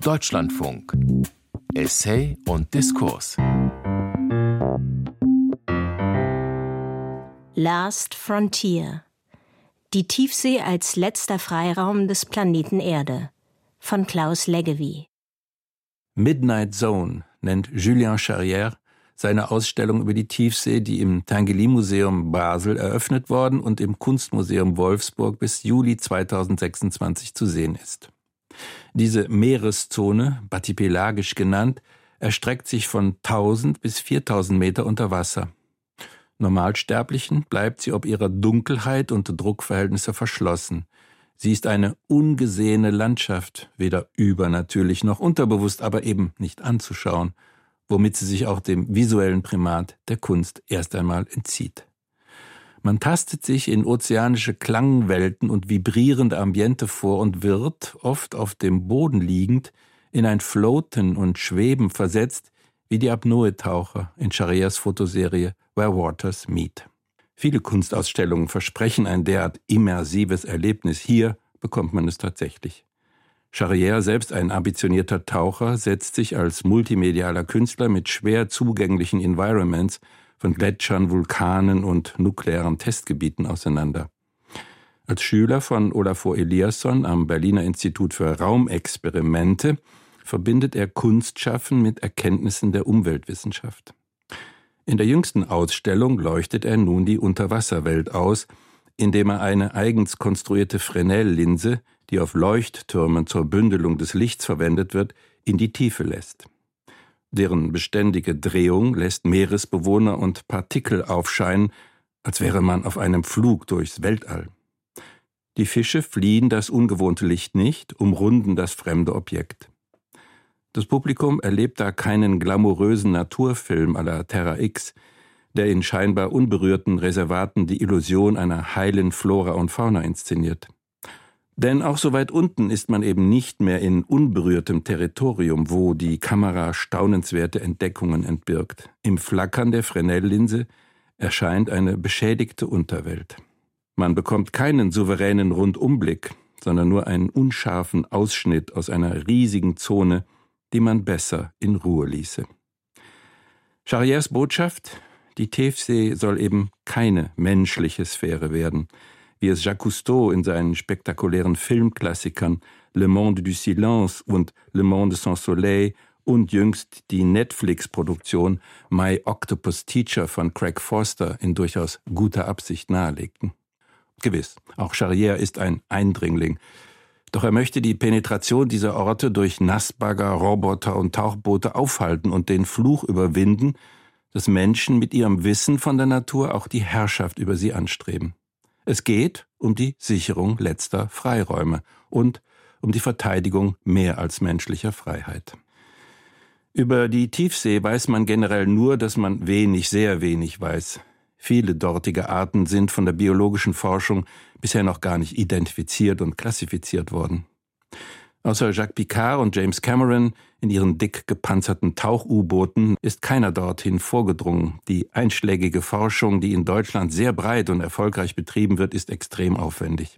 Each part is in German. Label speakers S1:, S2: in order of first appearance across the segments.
S1: Deutschlandfunk. Essay und Diskurs.
S2: Last Frontier. Die Tiefsee als letzter Freiraum des Planeten Erde. Von Klaus Leggevi.
S3: Midnight Zone nennt Julien Charrière seine Ausstellung über die Tiefsee, die im Tinguely-Museum Basel eröffnet worden und im Kunstmuseum Wolfsburg bis Juli 2026 zu sehen ist. Diese Meereszone, bathypelagisch genannt, erstreckt sich von 1000 bis 4000 Meter unter Wasser. Normalsterblichen bleibt sie ob ihrer Dunkelheit und Druckverhältnisse verschlossen. Sie ist eine ungesehene Landschaft, weder übernatürlich noch unterbewusst, aber eben nicht anzuschauen, womit sie sich auch dem visuellen Primat der Kunst erst einmal entzieht. Man tastet sich in ozeanische Klangwelten und vibrierende Ambiente vor und wird, oft auf dem Boden liegend, in ein Floaten und Schweben versetzt, wie die Apnoe-Taucher in Charrières Fotoserie Where Waters Meet. Viele Kunstausstellungen versprechen ein derart immersives Erlebnis. Hier bekommt man es tatsächlich. Charrière, selbst ein ambitionierter Taucher, setzt sich als multimedialer Künstler mit schwer zugänglichen Environments von Gletschern, Vulkanen und nuklearen Testgebieten auseinander. Als Schüler von Olafur Eliasson am Berliner Institut für Raumexperimente verbindet er Kunstschaffen mit Erkenntnissen der Umweltwissenschaft. In der jüngsten Ausstellung leuchtet er nun die Unterwasserwelt aus, indem er eine eigens konstruierte Fresnel-Linse, die auf Leuchttürmen zur Bündelung des Lichts verwendet wird, in die Tiefe lässt. Deren beständige Drehung lässt Meeresbewohner und Partikel aufscheinen, als wäre man auf einem Flug durchs Weltall. Die Fische fliehen das ungewohnte Licht nicht, umrunden das fremde Objekt. Das Publikum erlebt da keinen glamourösen Naturfilm à la Terra X, der in scheinbar unberührten Reservaten die Illusion einer heilen Flora und Fauna inszeniert. Denn auch so weit unten ist man eben nicht mehr in unberührtem Territorium, wo die Kamera staunenswerte Entdeckungen entbirgt. Im Flackern der Fresnel-Linse erscheint eine beschädigte Unterwelt. Man bekommt keinen souveränen Rundumblick, sondern nur einen unscharfen Ausschnitt aus einer riesigen Zone, die man besser in Ruhe ließe. Charrières Botschaft: Die Tiefsee soll eben keine menschliche Sphäre werden, wie es Jacques Cousteau in seinen spektakulären Filmklassikern Le Monde du Silence und Le Monde sans Soleil und jüngst die Netflix-Produktion My Octopus Teacher von Craig Foster in durchaus guter Absicht nahelegten. Gewiss, auch Charrière ist ein Eindringling. Doch er möchte die Penetration dieser Orte durch Nassbagger, Roboter und Tauchboote aufhalten und den Fluch überwinden, dass Menschen mit ihrem Wissen von der Natur auch die Herrschaft über sie anstreben. Es geht um die Sicherung letzter Freiräume und um die Verteidigung mehr als menschlicher Freiheit. Über die Tiefsee weiß man generell nur, dass man wenig, sehr wenig weiß. Viele dortige Arten sind von der biologischen Forschung bisher noch gar nicht identifiziert und klassifiziert worden. Außer Jacques Piccard und James Cameron in ihren dick gepanzerten Tauch-U-Booten ist keiner dorthin vorgedrungen. Die einschlägige Forschung, die in Deutschland sehr breit und erfolgreich betrieben wird, ist extrem aufwendig.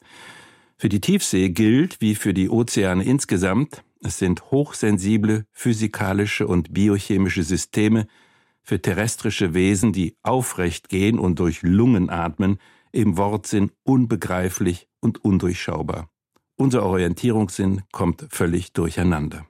S3: Für die Tiefsee gilt, wie für die Ozeane insgesamt, es sind hochsensible physikalische und biochemische Systeme für terrestrische Wesen, die aufrecht gehen und durch Lungen atmen, im Wortsinn unbegreiflich und undurchschaubar. Unser Orientierungssinn kommt völlig durcheinander.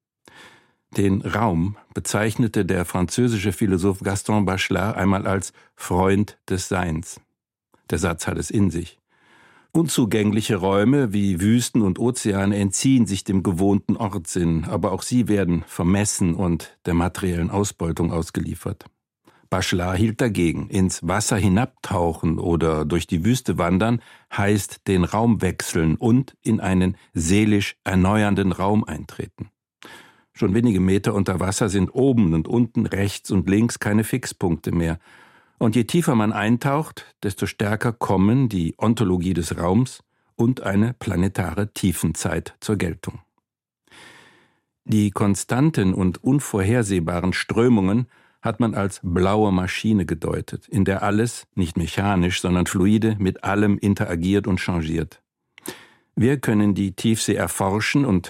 S3: Den Raum bezeichnete der französische Philosoph Gaston Bachelard einmal als Freund des Seins. Der Satz hat es in sich. Unzugängliche Räume wie Wüsten und Ozeane entziehen sich dem gewohnten Ortssinn, aber auch sie werden vermessen und der materiellen Ausbeutung ausgeliefert. Bachelard hielt dagegen. Ins Wasser hinabtauchen oder durch die Wüste wandern heißt den Raum wechseln und in einen seelisch erneuernden Raum eintreten. Schon wenige Meter unter Wasser sind oben und unten, rechts und links keine Fixpunkte mehr. Und je tiefer man eintaucht, desto stärker kommen die Ontologie des Raums und eine planetare Tiefenzeit zur Geltung. Die konstanten und unvorhersehbaren Strömungen hat man als blaue Maschine gedeutet, in der alles, nicht mechanisch, sondern fluide, mit allem interagiert und changiert. Wir können die Tiefsee erforschen und